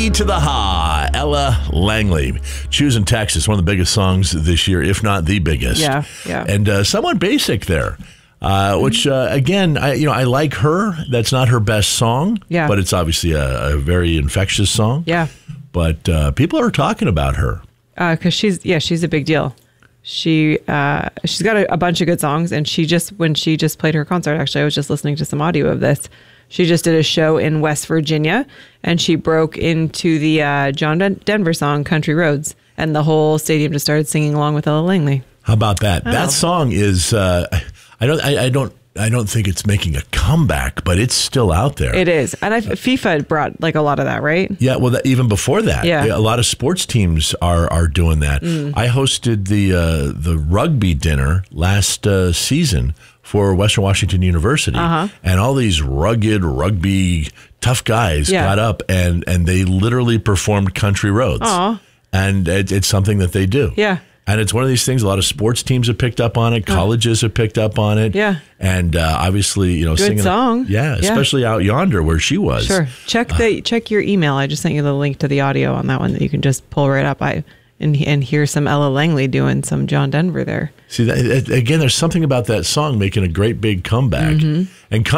E to the Ha, Ella Langley. Choosing Texas, one of the biggest songs this year, if not the biggest. Yeah. And somewhat basic there. Which again, I like her. That's not her best song, but it's obviously a very infectious song. Yeah. But people are talking about her because she's a big deal. She's got a bunch of good songs, and when she just played her concert, actually, I was just listening to some audio of this. She just did a show in West Virginia, and she broke into the John Denver song "Country Roads," and the whole stadium just started singing along with Ella Langley. How about that? That song is. I don't think it's making a comeback, but it's still out there. It is. And FIFA brought like a lot of that, right? Yeah, well, even before that, a lot of sports teams are doing that. I hosted the rugby dinner last season for Western Washington University, and all these rugged rugby tough guys got up and they literally performed Country Roads. And it's something that they do. Yeah. And it's one of these things. A lot of sports teams have picked up on it. Colleges have picked up on it. Yeah. And obviously, good singing. Song. Yeah, especially out yonder where she was. Sure. Check your email. I just sent you the link to the audio on that one that you can just pull right up and hear some Ella Langley doing some John Denver there. See, again, there's something about that song making a great big comeback. And